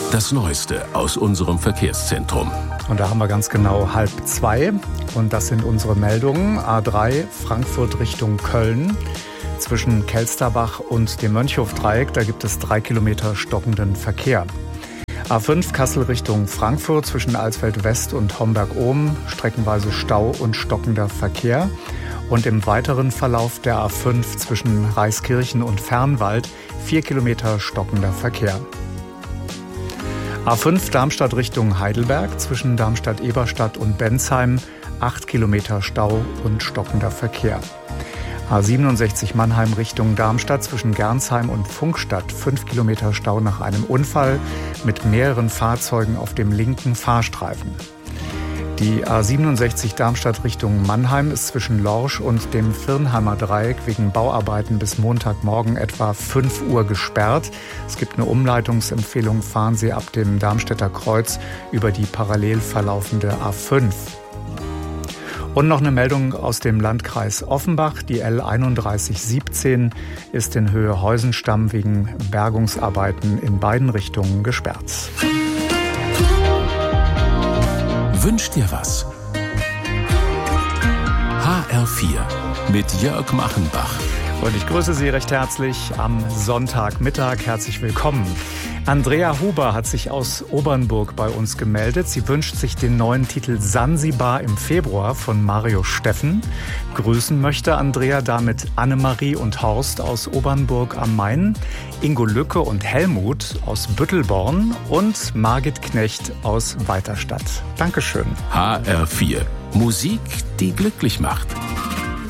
Das Neueste aus unserem Verkehrszentrum. Und da haben wir ganz genau 1:30. Und das sind unsere Meldungen. A3 Frankfurt Richtung Köln. Zwischen Kelsterbach und dem Mönchhof-Dreieck, da gibt es 3 Kilometer stockenden Verkehr. A5 Kassel Richtung Frankfurt zwischen Alsfeld West und Homberg-Ohm, streckenweise Stau und stockender Verkehr. Und im weiteren Verlauf der A5 zwischen Reiskirchen und Fernwald 4 Kilometer stockender Verkehr. A5 Darmstadt Richtung Heidelberg zwischen Darmstadt-Eberstadt und Bensheim 8 Kilometer Stau und stockender Verkehr. A67 Mannheim Richtung Darmstadt zwischen Gernsheim und Funkstadt 5 Kilometer Stau nach einem Unfall mit mehreren Fahrzeugen auf dem linken Fahrstreifen. Die A67 Darmstadt Richtung Mannheim ist zwischen Lorsch und dem Virnheimer Dreieck wegen Bauarbeiten bis Montagmorgen etwa 5 Uhr gesperrt. Es gibt eine Umleitungsempfehlung, fahren Sie ab dem Darmstädter Kreuz über die parallel verlaufende A5. Und noch eine Meldung aus dem Landkreis Offenbach. Die L3117 ist in Höhe Heusenstamm wegen Bergungsarbeiten in beiden Richtungen gesperrt. Wünsch dir was? HR4 mit Jörg Machenbach. Und ich grüße Sie recht herzlich am Sonntagmittag. Herzlich willkommen. Andrea Huber hat sich aus Obernburg bei uns gemeldet. Sie wünscht sich den neuen Titel Sansibar im Februar von Mario Steffen. Grüßen möchte Andrea damit Annemarie und Horst aus Obernburg am Main, Ingo Lücke und Helmut aus Büttelborn und Margit Knecht aus Weiterstadt. Dankeschön. HR4. Musik, die glücklich macht.